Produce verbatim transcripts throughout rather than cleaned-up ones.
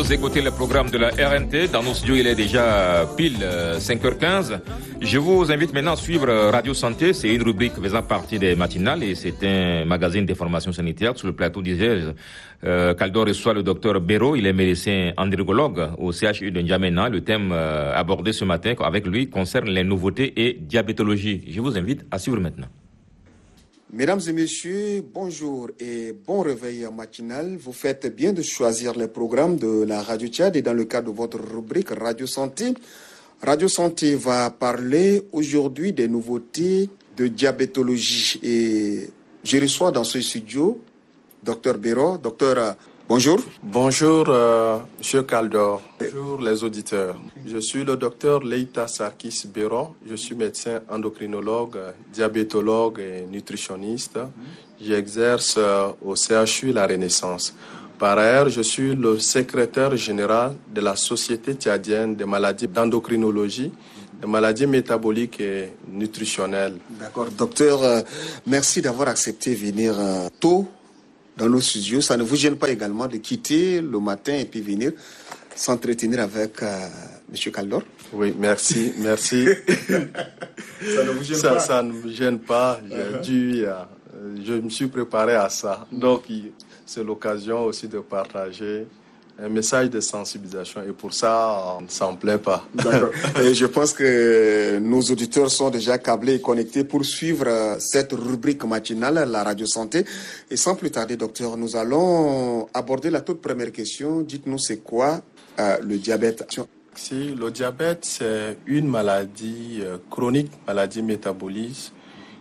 Vous écoutez le programme de la R N T. Dans nos studios, il est déjà pile cinq heures quinze. Je vous invite maintenant à suivre Radio Santé. C'est une rubrique faisant partie des matinales et c'est un magazine d'information sanitaire. Sur le plateau d'Isère, euh, Kaldor reçoit le docteur Béraud. Il est médecin andrologue au C H U de N'Djamena. Le thème euh, abordé ce matin avec lui concerne les nouveautés et diabétologie. Je vous invite à suivre maintenant. Mesdames et messieurs, bonjour et bon réveil matinal. Vous faites bien de choisir les programmes de la Radio Tchad et dans le cadre de votre rubrique Radio Santé. Radio Santé va parler aujourd'hui des nouveautés de diabétologie et je reçois dans ce studio docteur Béraud. Docteur, bonjour. Bonjour, euh, Monsieur Kaldor. Bonjour les auditeurs. Je suis le docteur Leïta Sarkis Béraud. Je suis médecin endocrinologue, diabétologue et nutritionniste. J'exerce euh, au C H U La Renaissance. Par ailleurs, je suis le secrétaire général de la Société tchadienne des maladies d'endocrinologie, des maladies métaboliques et nutritionnelles. D'accord, docteur, euh, merci d'avoir accepté de venir euh, tôt dans nos studios. Ça ne vous gêne pas également de quitter le matin et puis venir s'entretenir avec euh, M. Kaldor? Oui, merci, merci. Ça ne vous gêne ça, pas? Ça ne me gêne pas. J'ai Uh-huh. dû, euh, je me suis préparé à ça. Donc, c'est l'occasion aussi de partager un message de sensibilisation et pour ça, ça ne me plaît pas. D'accord. Et je pense que nos auditeurs sont déjà câblés et connectés pour suivre cette rubrique matinale, la Radio Santé. Et sans plus tarder, docteur, nous allons aborder la toute première question. Dites-nous, c'est quoi euh, le diabète? Si, le diabète, c'est une maladie euh, chronique, maladie métabolique,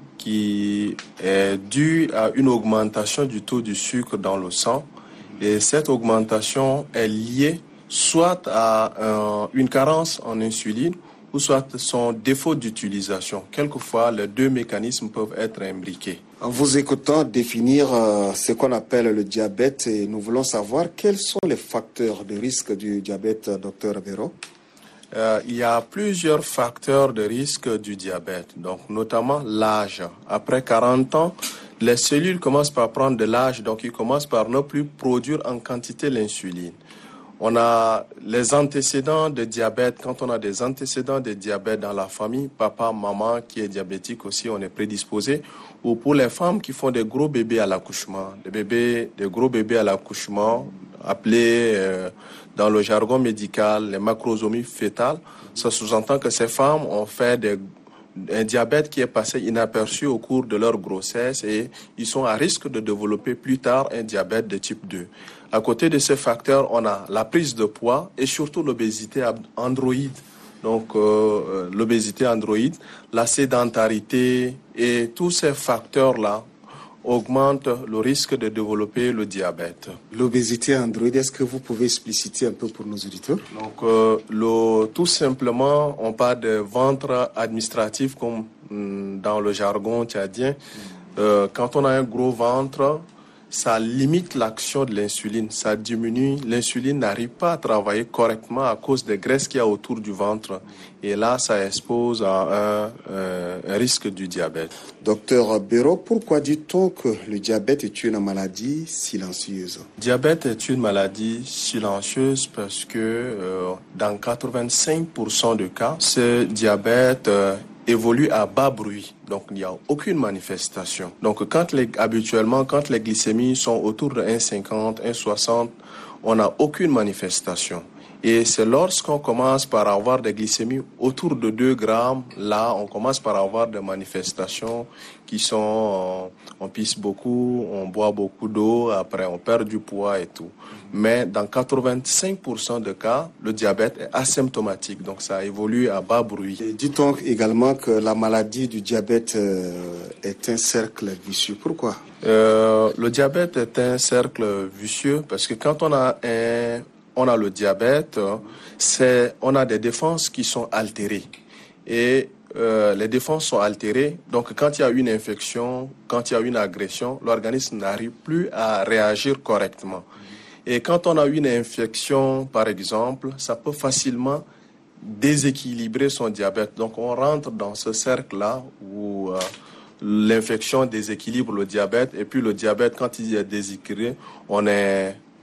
qui est due à une augmentation du taux du sucre dans le sang. Et cette augmentation est liée soit à euh, une carence en insuline ou soit son défaut d'utilisation. Quelquefois, les deux mécanismes peuvent être imbriqués. En vous écoutant définir euh, ce qu'on appelle le diabète, et nous voulons savoir quels sont les facteurs de risque du diabète, docteur Béraud. Euh, il y a plusieurs facteurs de risque du diabète, donc notamment l'âge. Après quarante ans, les cellules commencent par prendre de l'âge, donc ils commencent par ne plus produire en quantité l'insuline. On a les antécédents de diabète. Quand on a des antécédents de diabète dans la famille, papa, maman qui est diabétique aussi, on est prédisposé. Ou pour les femmes qui font des gros bébés à l'accouchement, des bébés, des gros bébés à l'accouchement, appelés euh, dans le jargon médical les macrosomies fétales. Ça sous-entend que ces femmes ont fait des un diabète qui est passé inaperçu au cours de leur grossesse et ils sont à risque de développer plus tard un diabète de type deux. À côté de ces facteurs, on a la prise de poids et surtout l'obésité androïde. Donc euh, l'obésité androïde, la sédentarité et tous ces facteurs-là augmentent le risque de développer le diabète. L'obésité androïde, est-ce que vous pouvez expliciter un peu pour nos auditeurs? Donc, euh, le, tout simplement, on parle de ventre administratif comme mm, dans le jargon tchadien. Euh, quand on a un gros ventre, ça limite l'action de l'insuline, ça diminue. L'insuline n'arrive pas à travailler correctement à cause des graisses qu'il y a autour du ventre. Et là, ça expose à un, euh, un risque du diabète. Docteur Béraud, pourquoi dit-on que le diabète est une maladie silencieuse? Le diabète est une maladie silencieuse parce que euh, dans quatre-vingt-cinq pour cent des cas, ce diabète euh, évolue à bas bruit. Donc, il n'y a aucune manifestation. Donc, quand les, habituellement, quand les glycémies sont autour de un virgule cinquante, un virgule soixante, on n'a aucune manifestation. Et c'est lorsqu'on commence par avoir des glycémies autour de deux grammes, là, on commence par avoir des manifestations qui sont, on pisse beaucoup, on boit beaucoup d'eau, après on perd du poids et tout. Mais dans quatre-vingt-cinq pour cent des cas, le diabète est asymptomatique, donc ça évolue à bas bruit. Et dit-on également que la maladie du diabète euh, est un cercle vicieux. Pourquoi? euh, Le diabète est un cercle vicieux parce que quand on a un... on a le diabète, c'est, on a des défenses qui sont altérées. Et euh, les défenses sont altérées. Donc, quand il y a une infection, quand il y a une agression, l'organisme n'arrive plus à réagir correctement. Et quand on a une infection, par exemple, ça peut facilement déséquilibrer son diabète. Donc, on rentre dans ce cercle-là où euh, l'infection déséquilibre le diabète. Et puis, le diabète, quand il est déséquilibré, on est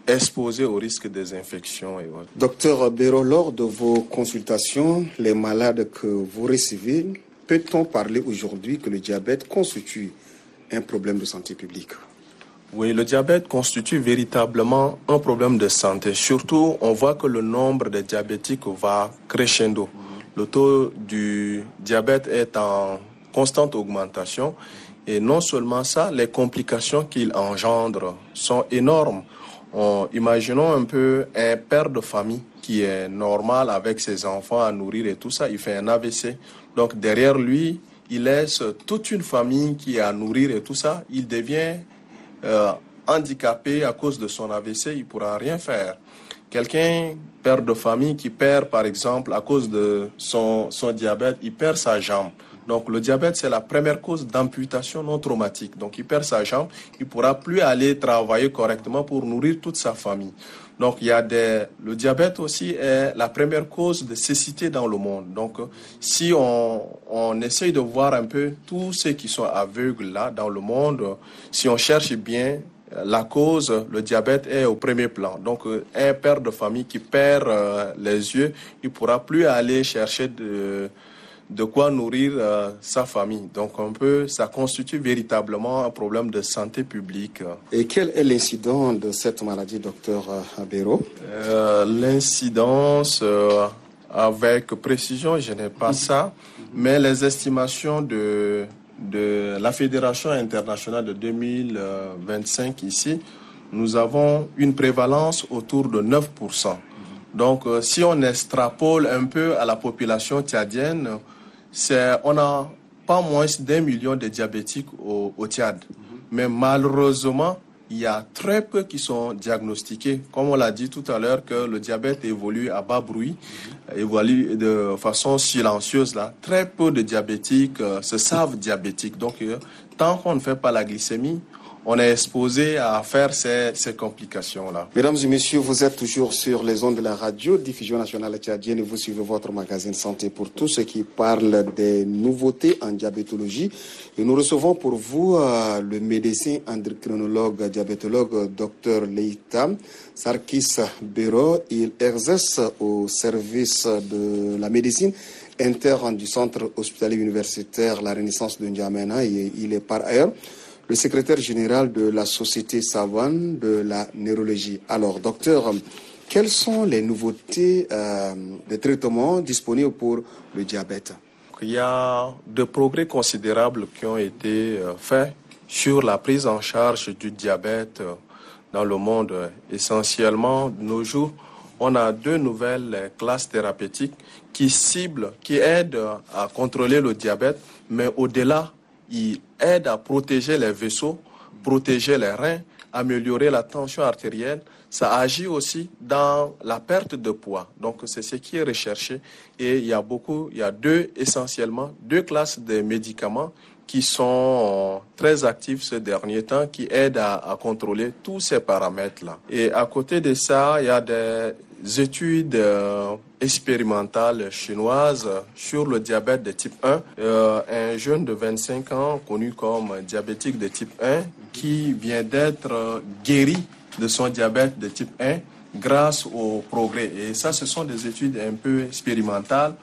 exposés au risque des infections et autres. Docteur Béraud, lors de vos consultations, les malades que vous recevez, peut-on parler aujourd'hui que le diabète constitue un problème de santé publique? Oui, le diabète constitue véritablement un problème de santé. Surtout, on voit que le nombre de diabétiques va crescendo. Le taux du diabète est en constante augmentation. Et non seulement ça, les complications qu'il engendre sont énormes. On, imaginons un peu un père de famille qui est normal avec ses enfants à nourrir et tout ça, il fait un A V C. Donc derrière lui, il laisse toute une famille qui est à nourrir et tout ça. Il devient euh, handicapé à cause de son A V C, il ne pourra rien faire. Quelqu'un, père de famille, qui perd par exemple à cause de son, son diabète, il perd sa jambe. Donc le diabète, c'est la première cause d'amputation non traumatique. Donc il perd sa jambe, il ne pourra plus aller travailler correctement pour nourrir toute sa famille. Donc il y a des... Le diabète aussi est la première cause de cécité dans le monde. Donc si on, on essaye de voir un peu tous ceux qui sont aveugles là dans le monde, si on cherche bien la cause, le diabète est au premier plan. Donc un père de famille qui perd euh, les yeux, il ne pourra plus aller chercher de... de quoi nourrir euh, sa famille. Donc un peu, ça constitue véritablement un problème de santé publique. Et quel est l'incidence de cette maladie, docteur Béraud? euh, L'incidence, euh, avec précision, je n'ai pas ça, mais les estimations de, de la Fédération internationale de deux mille vingt-cinq ici, nous avons une prévalence autour de neuf pour cent. Donc euh, si on extrapole un peu à la population tchadienne, c'est, on a pas moins d'un million de diabétiques au, au Tchad. Mm-hmm. Mais malheureusement, il y a très peu qui sont diagnostiqués. Comme on l'a dit tout à l'heure, que le diabète évolue à bas bruit, mm-hmm. évolue de façon silencieuse. Là. Très peu de diabétiques euh, se savent diabétiques. Donc, euh, tant qu'on ne fait pas la glycémie, on est exposé à faire ces, ces complications-là. Mesdames et messieurs, vous êtes toujours sur les ondes de la radio Diffusion nationale tchadienne et vous suivez votre magazine Santé pour tous, ce qui parle des nouveautés en diabétologie. Et nous recevons pour vous euh, le médecin endocrinologue, diabétologue, docteur Leïta Sarkis Béraud. Il exerce au service de la médecine interne du centre hospitalier universitaire La Renaissance de N'Djamena et il est par ailleurs le secrétaire général de la Société savane de la neurologie. Alors, docteur, quelles sont les nouveautés euh, de traitement disponibles pour le diabète? Il y a de progrès considérables qui ont été euh, faits sur la prise en charge du diabète euh, dans le monde. Essentiellement, de nos jours, on a deux nouvelles classes thérapeutiques qui ciblent, qui aident à contrôler le diabète, mais au-delà, il aide à protéger les vaisseaux, protéger les reins, améliorer la tension artérielle. Ça agit aussi dans la perte de poids. Donc, c'est ce qui est recherché. Et il y a beaucoup, il y a deux, essentiellement, deux classes de médicaments qui sont très actifs ces derniers temps, qui aident à, à contrôler tous ces paramètres-là. Et à côté de ça, il y a des études euh, expérimentales chinoises sur le diabète de type un. Euh, un jeune de vingt-cinq ans, connu comme diabétique de type un, qui vient d'être guéri de son diabète de type un grâce au progrès. Et ça, ce sont des études un peu expérimentales,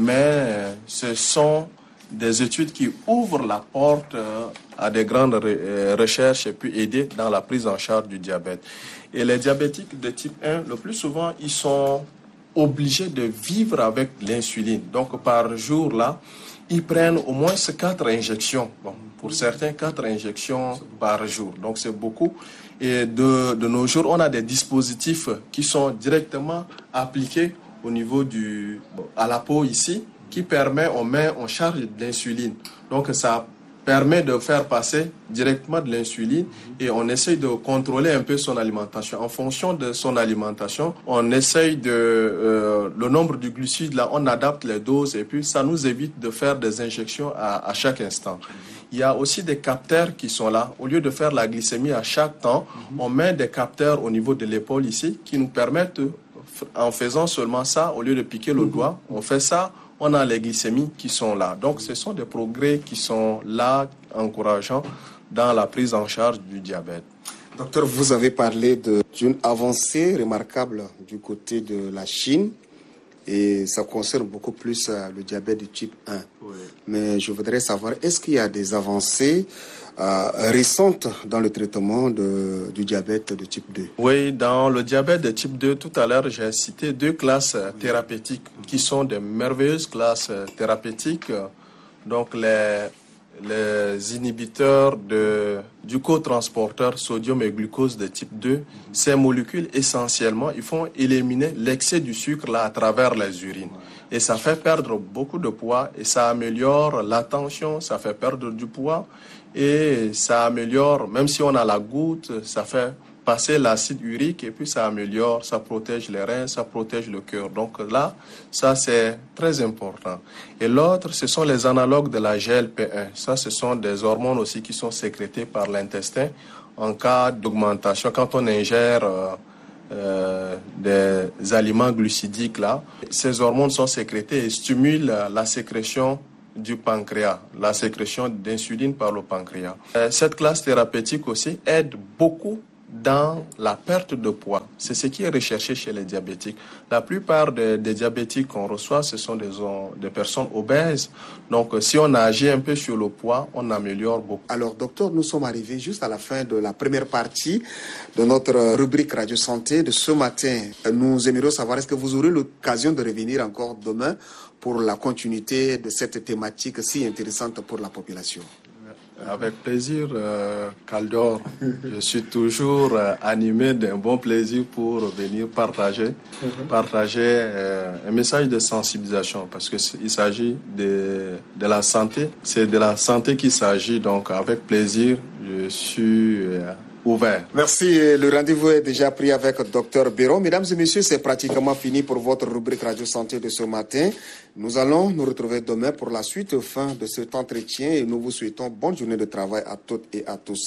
mais ce sont des études qui ouvrent la porte à des grandes recherches et puis aider dans la prise en charge du diabète. Et les diabétiques de type un, le plus souvent, ils sont obligés de vivre avec l'insuline. Donc, par jour, là, ils prennent au moins quatre injections. Bon, pour certains, quatre injections par jour. Donc, c'est beaucoup. Et de, de nos jours, on a des dispositifs qui sont directement appliqués au niveau du, à la peau ici, qui permet, on met, on charge de l'insuline. Donc, ça permet de faire passer directement de l'insuline et on essaye de contrôler un peu son alimentation. En fonction de son alimentation, on essaye de... Euh, le nombre de glucides, là, on adapte les doses et puis ça nous évite de faire des injections à, à chaque instant. Il y a aussi des capteurs qui sont là. Au lieu de faire la glycémie à chaque temps, on met des capteurs au niveau de l'épaule ici qui nous permettent, en faisant seulement ça, au lieu de piquer le doigt, on fait ça, on a les glycémies qui sont là. Donc, ce sont des progrès qui sont là, encourageants dans la prise en charge du diabète. Docteur, vous avez parlé d'une avancée remarquable du côté de la Chine et ça concerne beaucoup plus le diabète de type un. Oui. Mais je voudrais savoir, est-ce qu'il y a des avancées euh, récentes dans le traitement de, du diabète de type deux? Oui, dans le diabète de type deux, tout à l'heure, j'ai cité deux classes thérapeutiques qui sont de merveilleuses classes thérapeutiques. Donc, les, les inhibiteurs de, du cotransporteur sodium et glucose de type deux, ces molécules, essentiellement, ils font éliminer l'excès du sucre là, à travers les urines. Et ça fait perdre beaucoup de poids et ça améliore la tension, ça fait perdre du poids et ça améliore, même si on a la goutte, ça fait passer l'acide urique et puis ça améliore, ça protège les reins, ça protège le cœur. Donc là, ça c'est très important. Et l'autre, ce sont les analogues de la G L P un. Ça, ce sont des hormones aussi qui sont sécrétées par l'intestin en cas d'augmentation. Quand on ingère euh, euh, des aliments glucidiques, là, ces hormones sont sécrétées et stimulent la sécrétion du pancréas, la sécrétion d'insuline par le pancréas. Euh, cette classe thérapeutique aussi aide beaucoup dans la perte de poids. C'est ce qui est recherché chez les diabétiques. La plupart des, des diabétiques qu'on reçoit, ce sont des, des personnes obèses. Donc, si on agit un peu sur le poids, on améliore beaucoup. Alors, docteur, nous sommes arrivés juste à la fin de la première partie de notre rubrique Radio Santé de ce matin. Nous aimerions savoir, est-ce que vous aurez l'occasion de revenir encore demain pour la continuité de cette thématique si intéressante pour la population? Avec plaisir, euh, Caldor. Je suis toujours euh, animé d'un bon plaisir pour venir partager, mm-hmm. partager euh, un message de sensibilisation parce que il s'agit de, de la santé. C'est de la santé qu'il s'agit. Donc, avec plaisir, je suis euh, ouvert. Merci. Le rendez-vous est déjà pris avec docteur Béraud. Mesdames et messieurs, c'est pratiquement fini pour votre rubrique Radio Santé de ce matin. Nous allons nous retrouver demain pour la suite fin de cet entretien et nous vous souhaitons bonne journée de travail à toutes et à tous.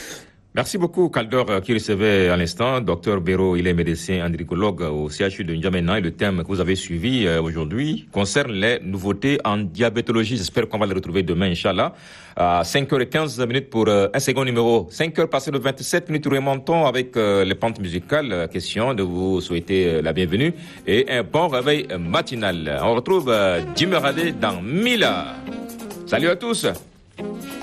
Merci beaucoup, Caldor, qui recevait à l'instant. Docteur Béraud, il est médecin andricologue au C H U de N'Djamena et le thème que vous avez suivi euh, aujourd'hui concerne les nouveautés en diabétologie. J'espère qu'on va le retrouver demain, Inch'Allah, à cinq heures quinze minutes pour euh, un second numéro. cinq heures passées de vingt-sept minutes, remontons avec euh, les pentes musicales. Question de vous souhaiter euh, la bienvenue et un bon réveil matinal. On retrouve euh, Jim Radé dans Mila. Salut à tous.